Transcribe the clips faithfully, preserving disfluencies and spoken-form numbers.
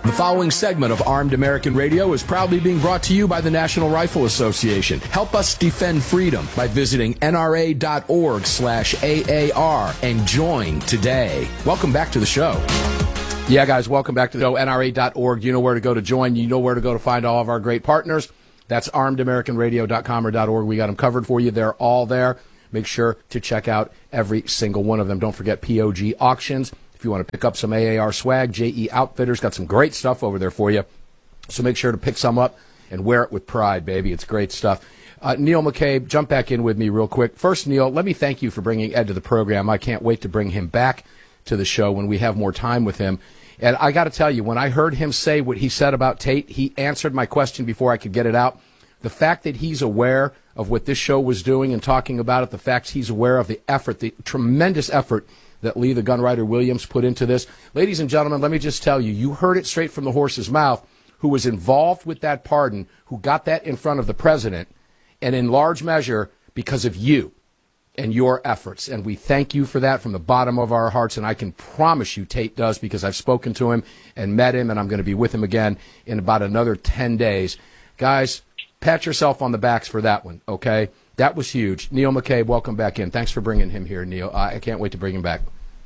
The following segment of Armed American Radio is proudly being brought to you by the National Rifle Association. Help us defend freedom by visiting nra.org slash AAR and join today. Welcome back to the show. Yeah, guys, welcome back to the show. N R A dot org. You know where to go to join. You know where to go to find all of our great partners. That's armed american radio dot com or .org. We got them covered for you. They're all there. Make sure to check out every single one of them. Don't forget P O G Auctions. If you want to pick up some A A R swag, J E Outfitters got some great stuff over there for you. So make sure to pick some up and wear it with pride, baby. It's great stuff. Uh, Neil McCabe, jump back in with me real quick. First, Neil, let me thank you for bringing Ed to the program. I can't wait to bring him back to the show when we have more time with him. And I got to tell you, when I heard him say what he said about Tate, he answered my question before I could get it out. The fact that he's aware of what this show was doing and talking about it, the fact he's aware of the effort, the tremendous effort that Lee the Gunwriter Williams put into this. Ladies and gentlemen, let me just tell you, you heard it straight from the horse's mouth, who was involved with that pardon, who got that in front of the president, and in large measure because of you and your efforts. And we thank you for that from the bottom of our hearts, and I can promise you Tate does, because I've spoken to him and met him, and I'm going to be with him again in about another ten days. Guys, pat yourself on the backs for that one, okay? That was huge. Neil McCabe, welcome back in. Thanks for bringing him here, Neil. I can't wait to bring him back.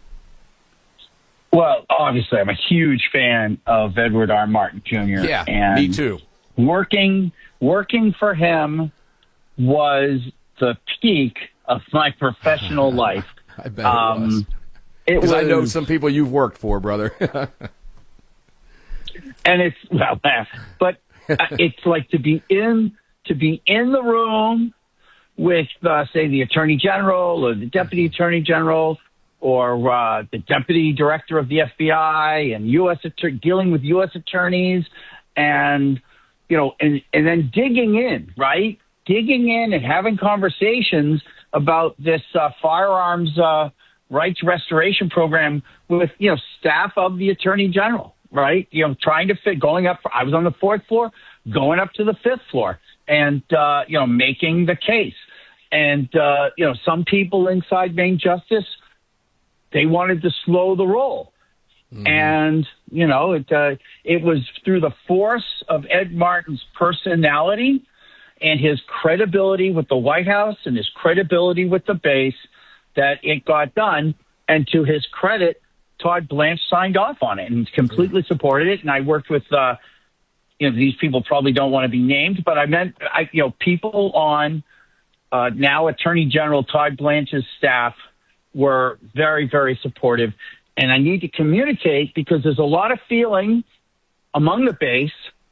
Well, obviously, I'm a huge fan of Edward R. Martin Junior Yeah, and me too. Working, working for him was the peak of my professional life. I bet um, it was. Because I know some people you've worked for, brother. And it's, well, but it's like to be in, to be in the room with, uh, say, the Attorney General or the Deputy Attorney General or uh, the Deputy Director of the F B I and U S att- dealing with U S attorneys and, you know, and, and then digging in, right? Digging in and having conversations about this uh, firearms uh, rights restoration program with, you know, staff of the Attorney General, right? You know, trying to fit, going up, I was on the fourth floor, going up to the fifth floor and, uh, you know, making the case. And, uh, you know, some people inside Main Justice, they wanted to slow the roll. Mm-hmm. And, you know, it, uh, it was through the force of Ed Martin's personality and his credibility with the White House and his credibility with the base that it got done. And to his credit, Todd Blanche signed off on it and completely supported it. And I worked with, uh, you know, these people probably don't want to be named, but I meant, I, you know, people on uh, now Attorney General Todd Blanche's staff were very, very supportive. And I need to communicate because there's a lot of feeling among the base.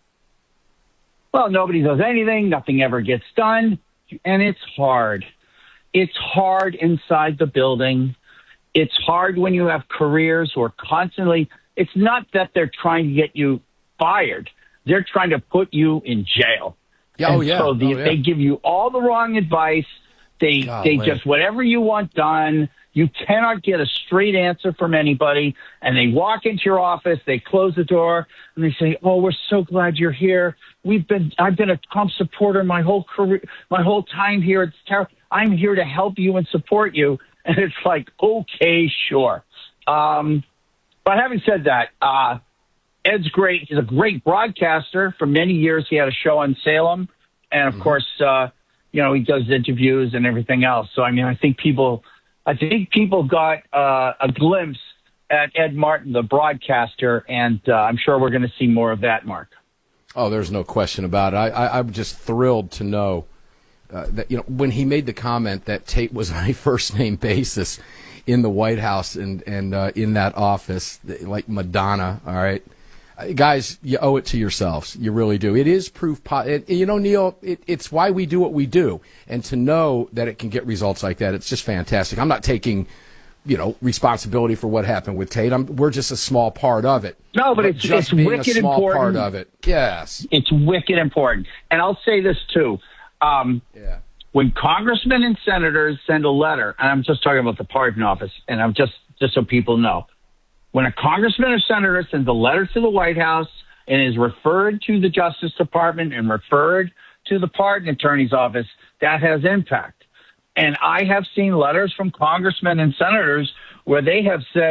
Well, nobody does anything. Nothing ever gets done. And it's hard. It's hard inside the building. It's hard when you have careers who are constantly, it's not that they're trying to get you fired. They're trying to put you in jail. Oh, and yeah. So the, oh, yeah. they give you all the wrong advice. They, Golly. they just, whatever you want done, you cannot get a straight answer from anybody. And they walk into your office, they close the door, and they say, "Oh, we're so glad you're here. We've been, I've been a Trump supporter my whole career, my whole time here. It's terrible. I'm here to help you and support you." And it's like, okay, sure. Um, but having said that, uh, Ed's great. He's a great broadcaster. For many years, he had a show on Salem. And, of mm-hmm. course, uh, you know, he does interviews and everything else. So, I mean, I think people I think people got uh, a glimpse at Ed Martin, the broadcaster, and uh, I'm sure we're going to see more of that, Mark. Oh, there's no question about it. I, I, I'm just thrilled to know uh, that, you know, when he made the comment that Tate was on a first-name basis in the White House and, and uh, in that office, like Madonna, all right? Guys, you owe it to yourselves. You really do. It is proof. Po- it, you know, Neil, it, it's why we do what we do. And to know that it can get results like that, it's just fantastic. I'm not taking, you know, responsibility for what happened with Tate. I'm, we're just a small part of it. No, but, but it's just it's being wicked a small important. part of it. Yes. It's wicked important. And I'll say this, too. Um, yeah. When congressmen and senators send a letter, and I'm just talking about the pardon office, and I'm just, just so people know, when a congressman or senator sends a letter to the White House and is referred to the Justice Department and referred to the pardon attorney's office, that has impact. And I have seen letters from congressmen and senators where they have said,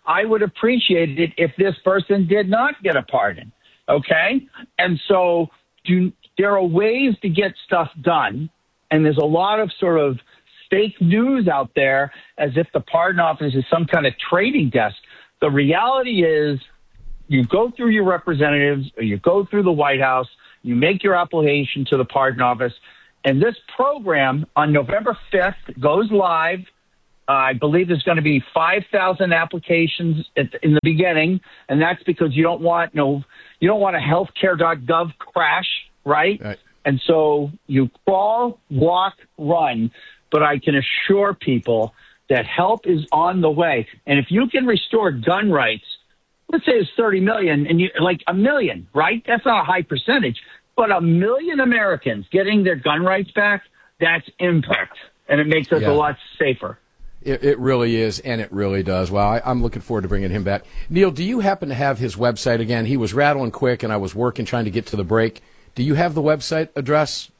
I would appreciate it if this person did not get a pardon. Okay? And so do, there are ways to get stuff done, and there's a lot of sort of fake news out there as if the pardon office is some kind of trading desk. The reality is you go through your representatives or you go through the White House, you make your application to the pardon office, and this program on November fifth goes live. Uh, I believe there's going to be five thousand applications at the, in the beginning, and that's because you don't want no, you don't want a healthcare dot gov crash, right? right? And so you crawl, walk, run. But I can assure people that help is on the way. And if you can restore gun rights, let's say it's thirty million, and you like a million, right? That's not a high percentage, but a million Americans getting their gun rights back, that's impact, and it makes us yeah. a lot safer. It, it really is, and it really does. Well, I, I'm looking forward to bringing him back. Neil, do you happen to have his website again? He was rattling quick, and I was working trying to get to the break. Do you have the website address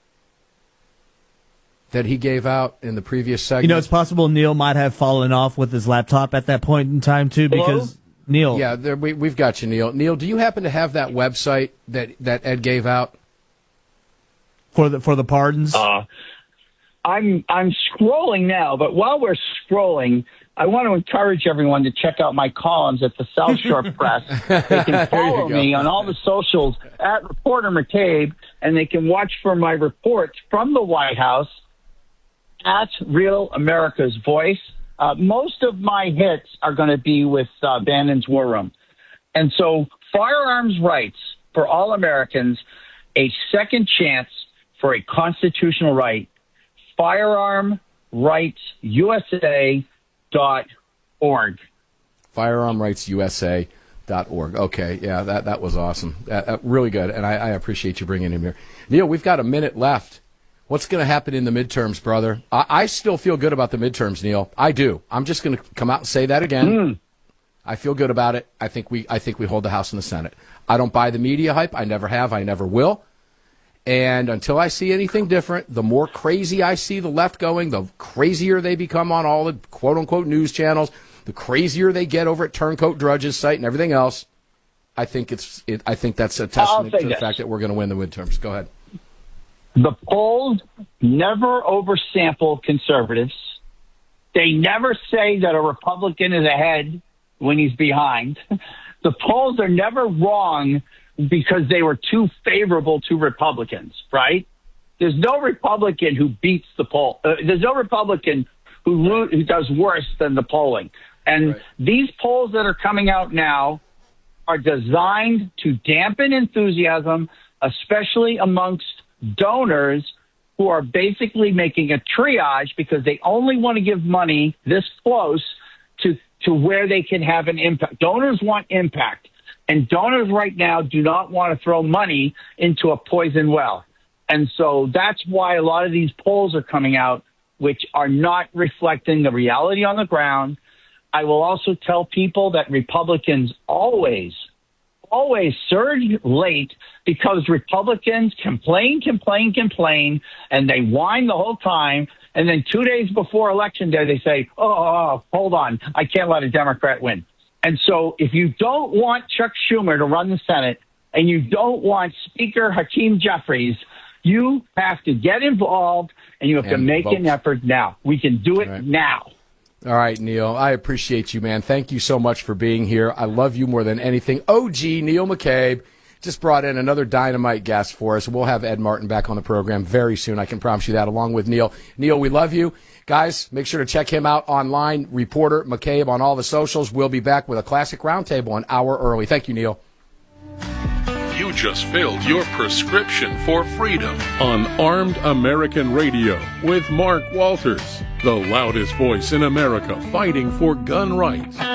that he gave out in the previous segment? You know, it's possible Neil might have fallen off with his laptop at that point in time, too, because Hello? Neil... Yeah, there, we, we've got you, Neil. Neil, do you happen to have that website that, that Ed gave out? For the for the pardons? Uh, I'm I'm scrolling now, but while we're scrolling, I want to encourage everyone to check out my columns at the South Shore Press. They can follow me on all the socials at Reporter McCabe, and they can watch for my reports from the White House at Real America's Voice. Uh, most of my hits are going to be with uh, Bannon's War Room. And so firearms rights for all Americans, a second chance for a constitutional right, firearm rights U S A dot org. firearm rights U S A dot org. Okay, yeah, that, that was awesome. Uh, uh, really good, and I, I appreciate you bringing him here. Neil, we've got a minute left. What's going to happen in the midterms, brother? I, I still feel good about the midterms, Neil. I do. I'm just going to come out and say that again. Mm. I feel good about it. I think we I think we hold the House and the Senate. I don't buy the media hype. I never have. I never will. And until I see anything different, the more crazy I see the left going, the crazier they become on all the quote-unquote news channels, the crazier they get over at Turncoat Drudge's site and everything else. I think it's. It, I think that's a testament to the this. fact that we're going to win the midterms. Go ahead. The polls never oversample conservatives. They never say that a Republican is ahead when he's behind. The polls are never wrong because they were too favorable to Republicans, right? There's no Republican who beats the poll. Uh, there's no Republican who, lo- who does worse than the polling. And right. These polls that are coming out now are designed to dampen enthusiasm, especially amongst donors who are basically making a triage because they only want to give money this close to, to where they can have an impact. Donors want impact. And donors right now do not want to throw money into a poison well. And so that's why a lot of these polls are coming out, which are not reflecting the reality on the ground. I will also tell people that Republicans always, always surge late because Republicans complain, complain, complain, and they whine the whole time. And then two days before Election Day, they say, oh, oh, hold on, I can't let a Democrat win. And so if you don't want Chuck Schumer to run the Senate and you don't want Speaker Hakeem Jeffries, you have to get involved and you have and to make vote. an effort now. We can do it right. now. All right, Neil, I appreciate you, man. Thank you so much for being here. I love you more than anything. O G Neil McCabe just brought in another dynamite guest for us. We'll have Ed Martin back on the program very soon. I can promise you that, along with Neil. Neil, we love you. Guys, make sure to check him out online, Reporter McCabe on all the socials. We'll be back with a classic roundtable an hour early. Thank you, Neil. You just filled your prescription for freedom on Armed American Radio with Mark Walters, the loudest voice in America fighting for gun rights.